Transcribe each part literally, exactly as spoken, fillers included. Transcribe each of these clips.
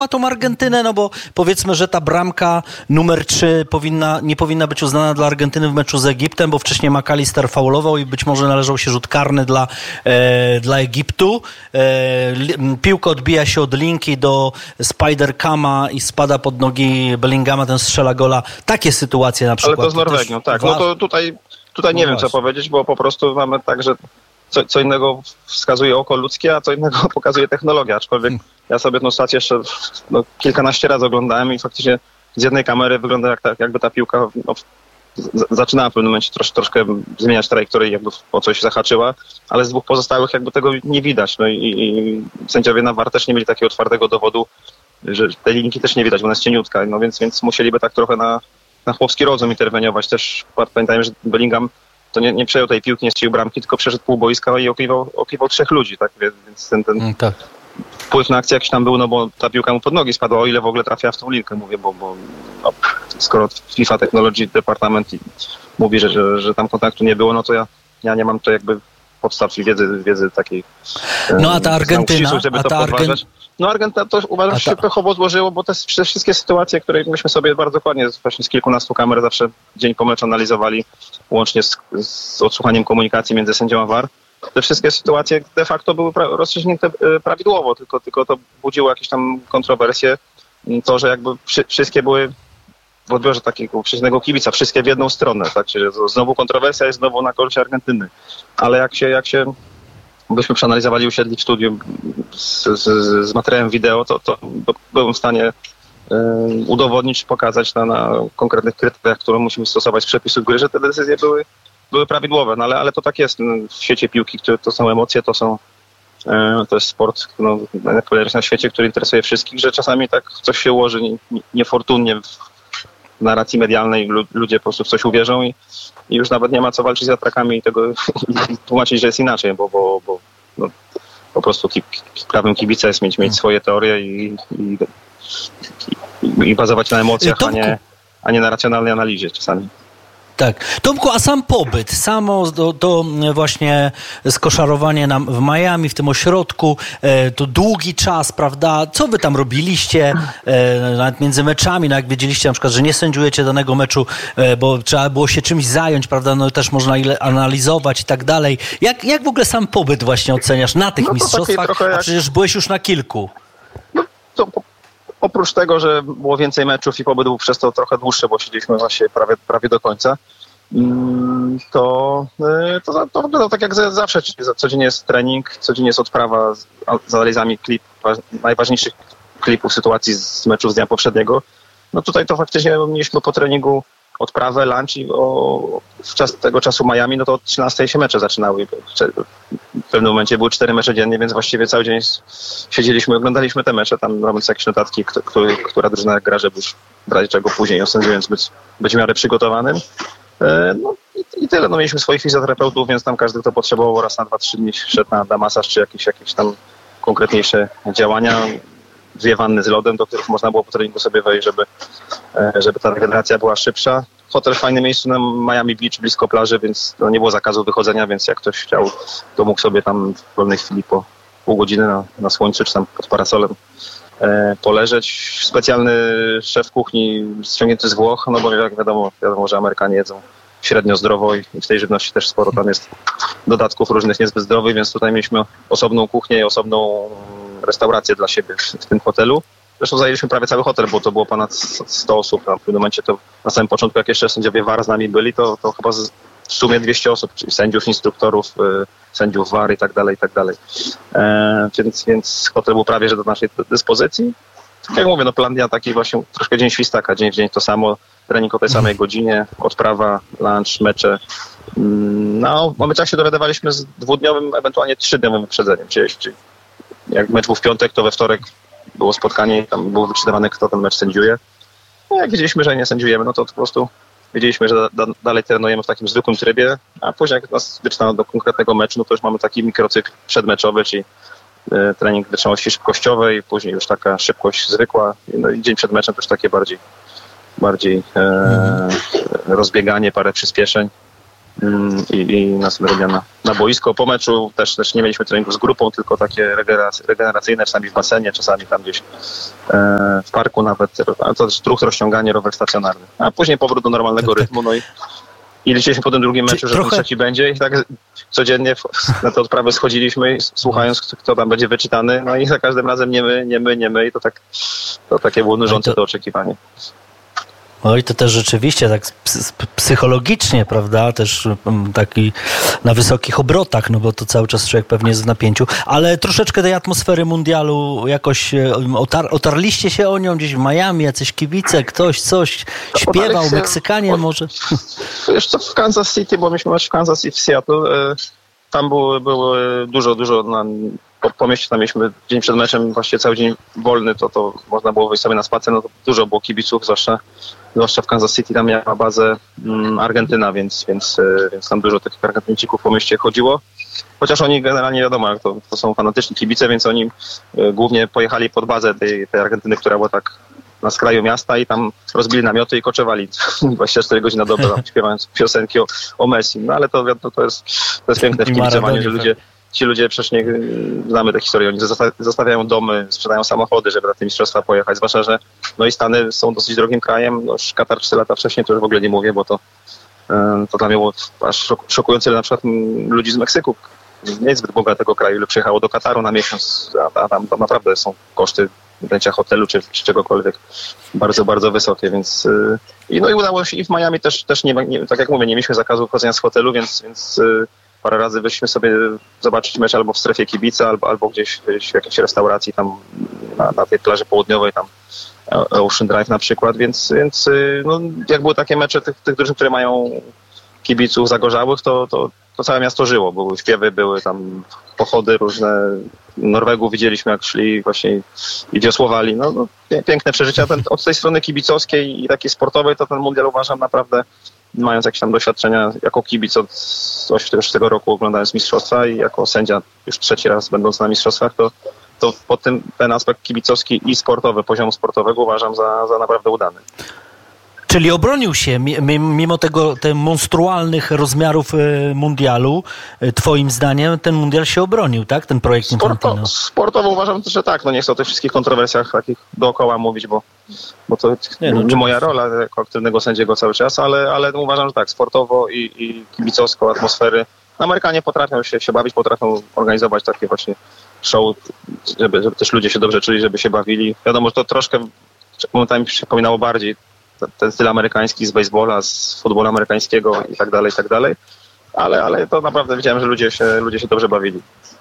tą Argentynę, no bo powiedzmy, że ta bramka numer trzy powinna, nie powinna być uznana dla Argentyny w meczu z Egiptem, bo wcześniej McAllister faulował i być może należał się rzut karny dla, e, dla Egiptu. E, piłka odbija się od linki do Spider-Cama i spada pod nogi Bellingama, ten strzela gola. Takie sytuacje na przykład. Ale to z Norwegią, tak. No to tutaj, tutaj nie no wiem, właśnie. co powiedzieć, bo po prostu mamy tak, że Co, co innego wskazuje oko ludzkie, a co innego pokazuje technologia. Aczkolwiek ja sobie tę stację jeszcze no, kilkanaście razy oglądałem i faktycznie z jednej kamery wygląda jak ta, jakby ta piłka no, z, zaczynała w pewnym momencie trosz, troszkę zmieniać trajektorię, jakby o coś zahaczyła, ale z dwóch pozostałych jakby tego nie widać. No i, i sędziowie na V A R też nie mieli takiego twardego dowodu, że tej linki też nie widać, bo ona jest cieniutka, no więc, więc musieliby tak trochę na, na chłopski rozum interweniować. Też pamiętajmy, że Bellingham to nie, nie przejął tej piłki, nie strzelił bramki, tylko przeszedł pół boiska i okiwał, okiwał trzech ludzi, tak? Więc ten, ten mm, tak. wpływ na akcję jakiś tam był, no bo ta piłka mu pod nogi spadła, o ile w ogóle trafia w tą linkę, mówię, bo, bo no, skoro FIFA Technology Department mówi, że, że, że tam kontaktu nie było, no to ja, ja nie mam to jakby podstaw i wiedzy, wiedzy takiej. No a ta Argentyna, ścisłych, żeby a to ta Argentyna. No Argentyna to uważam, że ta... się pechowo złożyło, bo te, te wszystkie sytuacje, które myśmy sobie bardzo dokładnie właśnie z kilkunastu kamer zawsze dzień po meczu analizowali, łącznie z, z odsłuchaniem komunikacji między sędzią a V A R, te wszystkie sytuacje de facto były pra- rozstrzygnięte prawidłowo, tylko, tylko to budziło jakieś tam kontrowersje. To, że jakby przy, wszystkie były w odbiorze takiego przeciwnego kibica, wszystkie w jedną stronę, tak? Czyli znowu kontrowersja jest znowu na korzyść Argentyny. Ale jak się, jak się byśmy przeanalizowali, usiedli w studiu z, z, z materiałem wideo, to, to byłem w stanie y, udowodnić, pokazać na, na konkretnych kryteriach, które musimy stosować z przepisów gry, że te decyzje były, były prawidłowe. No ale, ale to tak jest w świecie piłki, które to są emocje, to są y, to jest sport no, najpopularniejszy na świecie, który interesuje wszystkich, że czasami tak coś się ułoży niefortunnie w narracji medialnej, ludzie po prostu w coś uwierzą i, i już nawet nie ma co walczyć z atrakami i tego i tłumaczyć, że jest inaczej, bo, bo, bo no, po prostu ki, ki, prawem kibica jest mieć, mieć swoje teorie i, i, i, i bazować na emocjach, a nie, a nie na racjonalnej analizie czasami. Tak. Tomku, a sam pobyt, samo to, to właśnie skoszarowanie nam w Miami, w tym ośrodku, to długi czas, prawda? Co wy tam robiliście nawet między meczami? No jak wiedzieliście na przykład, że nie sędziujecie danego meczu, bo trzeba było się czymś zająć, prawda? No też można ile analizować i tak dalej. Jak, jak w ogóle sam pobyt właśnie oceniasz na tych no mistrzostwach? Jak... A przecież byłeś już na kilku. No to po... Oprócz tego, że było więcej meczów i pobyt był przez to trochę dłuższy, bo siedzieliśmy właśnie prawie, prawie do końca, to, to, to wyglądało tak jak zawsze. Czyli codziennie jest trening, codziennie jest odprawa z, z analizami klip, najważniejszych klipów sytuacji z meczów z dnia poprzedniego. No tutaj to faktycznie mieliśmy po treningu odprawę, lunch i o, w czas, tego czasu Miami, no to od trzynastej się mecze zaczynały. W pewnym momencie były cztery mecze dziennie, więc właściwie cały dzień siedzieliśmy, oglądaliśmy te mecze, tam robiąc jakieś notatki, kto, kto, która drużyna jak gra, żeby już w razie czego później osądzając być, być w miarę przygotowanym. No i, i tyle. No mieliśmy swoich fizjoterapeutów, więc tam każdy, kto potrzebował raz na dwa, trzy dni szedł na, na masaż czy jakieś, jakieś tam konkretniejsze działania. Dwie wanny z lodem, do których można było po treningu sobie wejść, żeby, żeby ta regeneracja była szybsza. Hotel w fajnym miejscu na Miami Beach, blisko plaży, więc no nie było zakazu wychodzenia, więc jak ktoś chciał, to mógł sobie tam w wolnej chwili po pół godziny na, na słońcu czy tam pod parasolem e, poleżeć. Specjalny szef kuchni ściągnięty z Włoch, no bo jak wiadomo, wiadomo, że Amerykanie jedzą średnio zdrowo i w tej żywności też sporo tam jest dodatków różnych niezbyt zdrowych, więc tutaj mieliśmy osobną kuchnię i osobną restaurację dla siebie w tym hotelu. Zresztą zajęliśmy prawie cały hotel, bo to było ponad sto osób. Na pewnym momencie to na samym początku, jak jeszcze sędziowie V A R z nami byli, to, to chyba w sumie dwieście osób, czyli sędziów, instruktorów, sędziów V A R i tak dalej, i tak dalej. E, więc, więc hotel był prawie że do naszej dyspozycji. Tak jak mówię, no plan dnia taki właśnie troszkę dzień świstaka, dzień w dzień to samo, trening o tej samej godzinie, odprawa, lunch, mecze. No, o meczach się dowiadywaliśmy z dwudniowym, ewentualnie trzydniowym wyprzedzeniem, czyli jak mecz był w piątek, to we wtorek było spotkanie i tam było wyczytywane, kto ten mecz sędziuje. No jak wiedzieliśmy, że nie sędziujemy, no to po prostu wiedzieliśmy, że da, da, dalej trenujemy w takim zwykłym trybie, a później jak nas wyczytano do konkretnego meczu, no to już mamy taki mikrocykl przedmeczowy, czyli y, trening wytrzymałości szybkościowej, później już taka szybkość zwykła, no i dzień przed meczem to już takie bardziej, bardziej e, rozbieganie, parę przyspieszeń. i, i następnego dnia na, na boisko. Po meczu też, też nie mieliśmy treningu z grupą, tylko takie regeneracyjne, czasami w basenie, czasami tam gdzieś e, w parku nawet, a to też ruch, rozciąganie, rower stacjonarny. A później powrót do normalnego rytmu, no i I liczyliśmy po tym drugim meczu, że trochę... ten trzeci będzie i tak codziennie na te odprawy schodziliśmy, słuchając, kto tam będzie wyczytany, no i za każdym razem nie my, nie my, nie my i to tak to takie było nużące to... to oczekiwanie. Oj, to też rzeczywiście tak psychologicznie, prawda, też taki na wysokich obrotach, no bo to cały czas człowiek pewnie jest w napięciu, ale troszeczkę tej atmosfery mundialu jakoś otar- otarliście się o nią gdzieś w Miami, jacyś kibice, ktoś coś śpiewał, się, Meksykanie od, może? Wiesz co, w Kansas City, bo myśmy mecz w Kansas City w Seattle, tam było, było dużo, dużo na, po, po mieście, tam mieliśmy dzień przed meczem, właściwie cały dzień wolny, to, to można było wyjść sobie na spacer, no to dużo było kibiców, zwłaszcza, zwłaszcza w Kansas City, tam miała bazę mm, Argentyna, więc, więc, więc tam dużo tych Argentyńczyków po mieście chodziło. Chociaż oni generalnie wiadomo, to, to są fanatyczni kibice, więc oni y, głównie pojechali pod bazę tej, tej Argentyny, która była tak na skraju miasta i tam rozbili namioty i koczowali dwadzieścia cztery godziny na dobę, śpiewając piosenki o, o Messi. No ale to, to, to, jest, to jest piękne w kibicowaniu, że ludzie, ci ludzie przecież nie znamy tę historię, oni zostawiają domy, sprzedają samochody, żeby na te mistrzostwa pojechać, zwłaszcza, że no i Stany są dosyć drogim krajem, no już Katar trzy lata wcześniej, to już w ogóle nie mówię, bo to, to dla mnie było aż szokujące, że na przykład ludzi z Meksyku, nie jest zbyt bogatego kraju, ile przyjechało do Kataru na miesiąc, a, a tam, tam naprawdę są koszty wynajęcia hotelu czy, czy czegokolwiek bardzo, bardzo wysokie, więc yy, i no i udało się i w Miami też, też nie, nie, tak jak mówię, nie mieliśmy zakazu wchodzenia z hotelu, więc, więc yy, parę razy wyszliśmy sobie zobaczyć mecz albo w strefie kibica, albo, albo gdzieś, gdzieś w jakiejś restauracji tam na, na tej plaży południowej, tam Ocean Drive na przykład, więc, więc yy, no, jak były takie mecze tych, tych drużyn, które mają kibiców zagorzałych, to, to, to całe miasto żyło, były śpiewy, były tam pochody różne, Norwegów widzieliśmy, jak szli właśnie i wiosłowali. No, no, piękne przeżycia. Ten, od tej strony kibicowskiej i takiej sportowej to ten mundial uważam naprawdę, mając jakieś tam doświadczenia jako kibic od osiemdziesiątego szóstego roku oglądając mistrzostwa i jako sędzia już trzeci raz będąc na mistrzostwach, to, to pod tym ten aspekt kibicowski i sportowy, poziomu sportowego uważam za, za naprawdę udany. Czyli obronił się, mimo tego tych monstrualnych rozmiarów mundialu, twoim zdaniem ten mundial się obronił, tak? Ten projekt Infantino. Sporto, sportowo uważam, że tak. No nie chcę o tych wszystkich kontrowersjach takich dookoła mówić, bo, bo to nie, no, nie moja rola jako aktywnego sędziego cały czas, ale, ale uważam, że tak, sportowo i, i kibicowsko, atmosfery. Amerykanie potrafią się, się bawić, potrafią organizować takie właśnie show, żeby, żeby też ludzie się dobrze czuli, żeby się bawili. Wiadomo, że to troszkę momentami przypominało bardziej ten styl amerykański z baseballa, z futbolu amerykańskiego i tak dalej, i tak dalej. Ale, ale to naprawdę widziałem, że ludzie się, ludzie się dobrze bawili.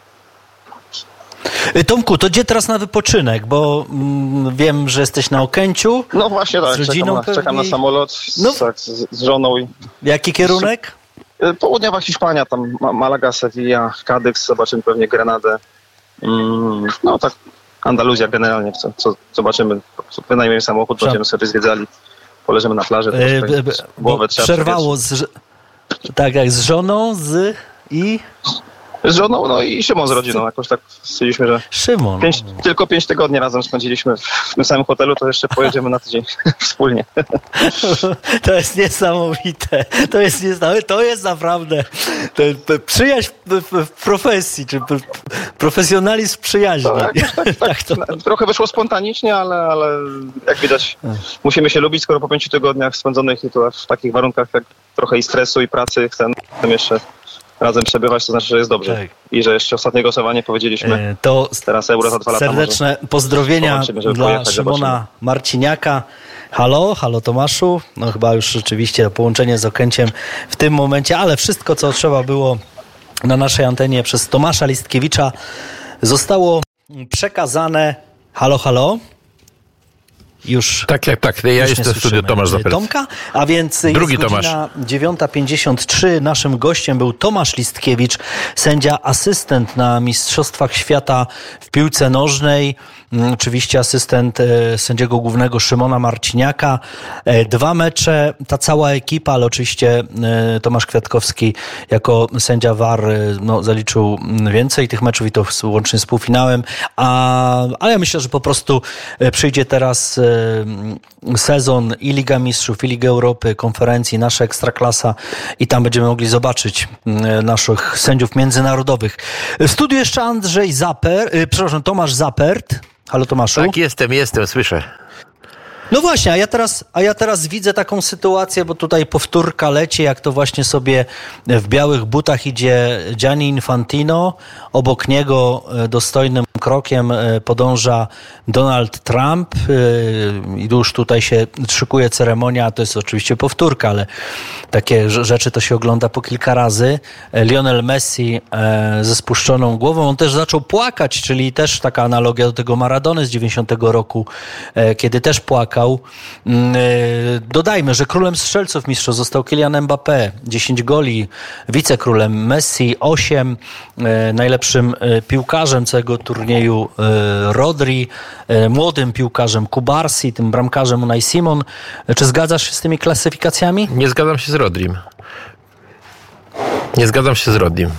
Tomku, to gdzie teraz na wypoczynek? Bo mm, wiem, że jesteś na Okęciu. No właśnie tak, z rodziną czekam, na, czekam na samolot z, no. tak, z, z żoną. I jaki kierunek? Południowa Hiszpania, tam Malaga, Sevilla, Cadix, zobaczymy pewnie Grenadę. Mm, no tak, Andaluzja generalnie, co, co zobaczymy. Wynajmiemy samochód, Prze- będziemy sobie zwiedzali. Poleżymy na plaży. Yy, b- głowę trzeba przerwało z, tak, tak, z żoną, z i... Z żoną, no i Szymon z rodziną. Jakoś tak stwierdziliśmy, że Szymon. Pięć, tylko pięć tygodni razem spędziliśmy w tym samym hotelu, to jeszcze pojedziemy na tydzień wspólnie. To jest niesamowite. To jest niesamowite. To jest naprawdę to, przyjaźń w, w profesji, czy profesjonalizm w przyjaźni. Tak, tak, tak, to... Trochę wyszło spontanicznie, ale, ale jak widać musimy się lubić, skoro po pięciu tygodniach spędzonych i to w takich warunkach jak trochę i stresu i pracy chcę jeszcze razem przebywać, to znaczy, że jest dobrze. Tak. I że jeszcze ostatnie głosowanie powiedzieliśmy, to teraz euro za dwa lata. Serdeczne pozdrowienia dla pojechać, Szymona zobaczymy. Marciniaka. Halo, halo Tomaszu. No chyba już rzeczywiście połączenie z Okęciem w tym momencie, ale wszystko, co trzeba było na naszej antenie przez Tomasza Listkiewicza zostało przekazane. Halo, halo. Już tak, tak, tak. Ja jestem w studiu, Tomasz Zapel. Tomka, a więc drugi jest godzina dziewiąta pięćdziesiąt trzy. Naszym gościem był Tomasz Listkiewicz, sędzia asystent na Mistrzostwach Świata w piłce nożnej. Oczywiście asystent sędziego głównego Szymona Marciniaka. Dwa mecze, ta cała ekipa, ale oczywiście Tomasz Kwiatkowski jako sędzia V A R no, zaliczył więcej tych meczów i to łącznie z półfinałem. A, ale ja myślę, że po prostu przyjdzie teraz sezon i Liga Mistrzów, i Liga Europy, konferencji, nasza Ekstraklasa i tam będziemy mogli zobaczyć naszych sędziów międzynarodowych. W studiu jeszcze Andrzej Zaper, przepraszam, Tomasz Zapert. Halo Tomaszu. Tak, jestem, jestem, słyszę. No właśnie, a ja teraz, a ja teraz widzę taką sytuację, bo tutaj powtórka leci, jak to właśnie sobie w białych butach idzie Gianni Infantino, obok niego dostojnym krokiem podąża Donald Trump i już tutaj się szykuje ceremonia, to jest oczywiście powtórka, ale takie rzeczy to się ogląda po kilka razy. Lionel Messi ze spuszczoną głową, on też zaczął płakać, czyli też taka analogia do tego Maradony z dziewięćdziesiątego roku, kiedy też płakał. Dodajmy, że królem strzelców mistrzostw został Kylian Mbappé, dziesięć goli, wicekrólem Messi, osiem, najlepszym piłkarzem całego turnieju Rodri, młodym piłkarzem Kubarsi, tym bramkarzem Unai Simon. Czy zgadzasz się z tymi klasyfikacjami? Nie zgadzam się z Rodrim. Nie zgadzam się z Rodrim.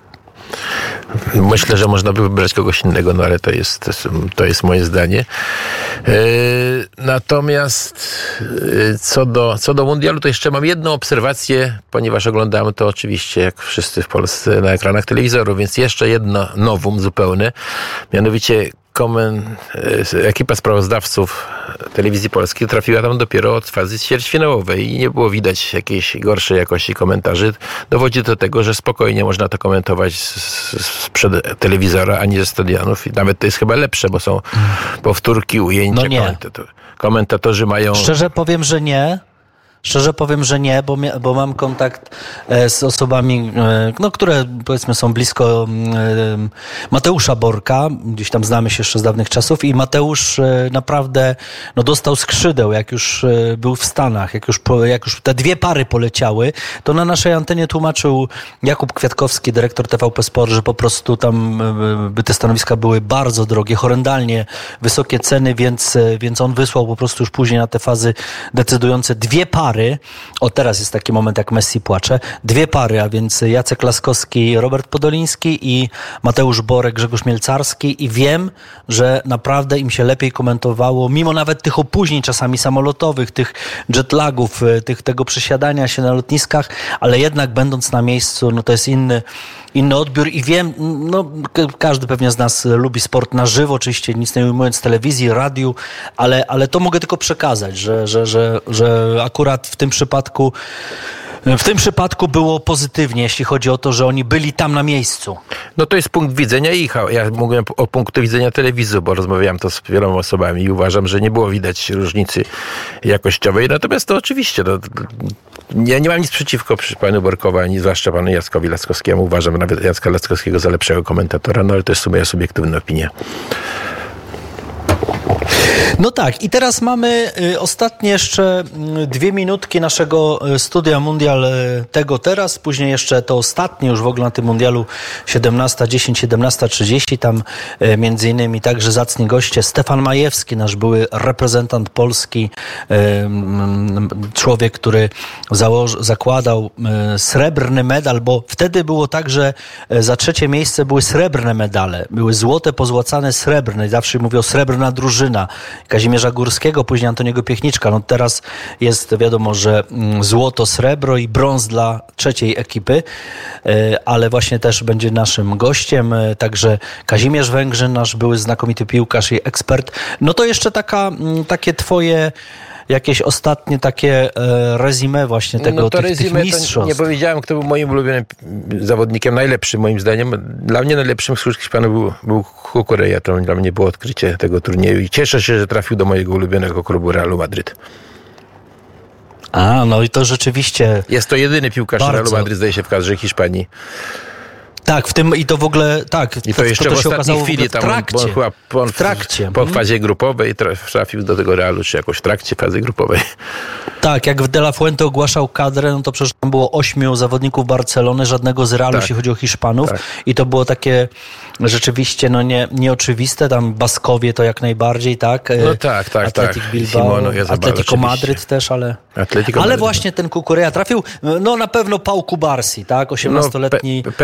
Myślę, że można by wybrać kogoś innego, no ale to jest, to jest moje zdanie. Yy, natomiast yy, co do, co do mundialu, to jeszcze mam jedną obserwację, ponieważ oglądamy to oczywiście, jak wszyscy w Polsce, na ekranach telewizorów, więc jeszcze jedno nowum zupełne, mianowicie Komen, ekipa sprawozdawców Telewizji Polskiej trafiła tam dopiero od fazy ćwierćfinałowej i nie było widać jakiejś gorszej jakości komentarzy. Dowodzi do tego, że spokojnie można to komentować sprzed telewizora, a nie ze stadionów. I nawet to jest chyba lepsze, bo są powtórki, ujęcia. No nie. Komentator, komentatorzy mają... Szczerze powiem, że nie. Szczerze powiem, że nie, bo, mia- bo mam kontakt e, z osobami, e, no, które powiedzmy są blisko e, Mateusza Borka, gdzieś tam znamy się jeszcze z dawnych czasów i Mateusz e, naprawdę no, dostał skrzydeł, jak już e, był w Stanach, jak już, po, jak już te dwie pary poleciały, to na naszej antenie tłumaczył Jakub Kwiatkowski, dyrektor T V P Sport, że po prostu tam e, by te stanowiska były bardzo drogie, horrendalnie wysokie ceny, więc, e, więc on wysłał po prostu już później na te fazy decydujące dwie pary. O, teraz jest taki moment, jak Messi płacze. Dwie pary, a więc Jacek Laskowski, Robert Podoliński i Mateusz Borek, Grzegorz Mielcarski i wiem, że naprawdę im się lepiej komentowało, mimo nawet tych opóźnień czasami samolotowych, tych jetlagów, tych, tego przesiadania się na lotniskach, ale jednak będąc na miejscu, no to jest inny, inny odbiór i wiem, no każdy pewnie z nas lubi sport na żywo, oczywiście nic nie ujmując telewizji, radiu, ale, ale to mogę tylko przekazać, że, że, że, że akurat w tym przypadku w tym przypadku było pozytywnie, jeśli chodzi o to, że oni byli tam na miejscu. No to jest punkt widzenia ich. Ja mówię o punktu widzenia telewizji, bo rozmawiałem to z wieloma osobami i uważam, że nie było widać różnicy jakościowej. Natomiast to oczywiście, no, ja nie mam nic przeciwko panu Borkowi, ani zwłaszcza panu Jackowi Laskowskiemu. Uważam nawet Jacka Laskowskiego za lepszego komentatora, no ale to jest moja subiektywna opinia. No tak, i teraz mamy y, ostatnie jeszcze y, dwie minutki naszego y, studia Mundial y, tego teraz, później jeszcze to ostatnie już w ogóle na tym Mundialu siedemnasta dziesięć, siedemnasta trzydzieści, tam y, między innymi także zacni goście Stefan Majewski, nasz były reprezentant Polski, y, y, człowiek, który założ, zakładał y, srebrny medal, bo wtedy było tak, że y, za trzecie miejsce były srebrne medale, były złote, pozłacane srebrne, zawsze mówią srebrna drużyna Kazimierza Górskiego, później Antoniego Piechniczka. No teraz jest wiadomo, że złoto, srebro i brąz dla trzeciej ekipy, ale właśnie też będzie naszym gościem, także Kazimierz Węgrzyn, nasz były znakomity piłkarz i ekspert. No to jeszcze taka, takie twoje jakieś ostatnie takie e, resume właśnie tego, no to tych, resume, tych mistrzostw. Nie powiedziałem, kto był moim ulubionym zawodnikiem, najlepszym moim zdaniem. Dla mnie najlepszym z Hiszpanów był, był Cucurella. To dla mnie było odkrycie tego turnieju i cieszę się, że trafił do mojego ulubionego klubu Realu Madryt. A, no i to rzeczywiście... Jest to jedyny piłkarz bardzo. Realu Madryt, zdaje się, w kadrze Hiszpanii. Tak, w tym i to w ogóle, tak. I to jeszcze to, to w ostatniej chwili, w tam trakcie. on, chyba po, w trakcie. po fazie grupowej trafił do tego Realu, czy jakoś w trakcie fazy grupowej. Tak, jak w De La Fuente ogłaszał kadrę, no to przecież tam było ośmiu zawodników Barcelony, żadnego z Realu, tak. jeśli chodzi o Hiszpanów. Tak. I to było takie rzeczywiście no nie, nieoczywiste, tam Baskowie to jak najbardziej, tak? No tak, tak, Atletic tak. Bilbao, Simone, Atletico Madryt też, ale... Atletico ale Madryt. właśnie ten Cucurella trafił, no na pewno Pau Cubarsi, tak? osiemnastoletni no, Pe- Pedro, środkowy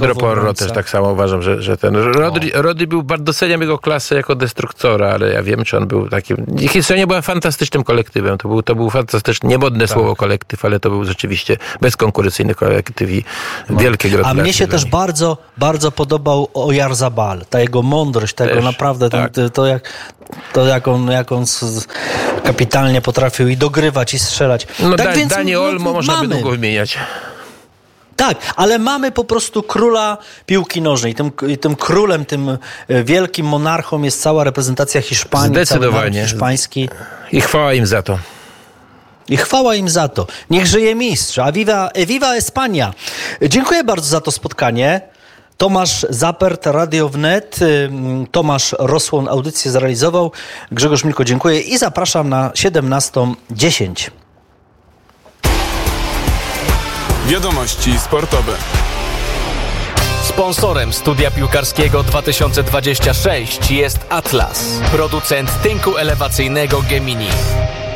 Pedro Porro obrońca. też tak samo uważam, że, że ten Rodri, Rodri był, bardzo doceniam jego klasę jako destruktora, ale ja wiem, czy on był takim... Hiszpania była fantastycznym kolektywem, to był, to był fantastyczny, niemodne tak. słowo kolektyw, ale to był rzeczywiście bezkonkurencyjny kolektyw i no. wielkie gratulacje. A mnie się też bardzo, bardzo podobał Oyarzabal, ta jego mądrość, tego też, naprawdę, tak. ten, to, jak, to jak on, jak on kapitalnie potrafił i dogrywać, i strzelać. No tak da, więc Dani Olmo można mamy. by długo wymieniać. Tak, ale mamy po prostu króla piłki nożnej. Tym, tym królem, tym wielkim monarchą jest cała reprezentacja Hiszpanii. Zdecydowanie. Hiszpański. I chwała im za to. I chwała im za to. Niech żyje mistrz. A viva, viva Espania. Dziękuję bardzo za to spotkanie. Tomasz Zapert, Radio Wnet. Tomasz Rosłon audycję zrealizował. Grzegorz Milko, dziękuję i zapraszam na siedemnasta dziesięć. Wiadomości sportowe. Sponsorem Studia Piłkarskiego dwa tysiące dwudziestego szóstego jest Atlas, producent tynku elewacyjnego Gemini.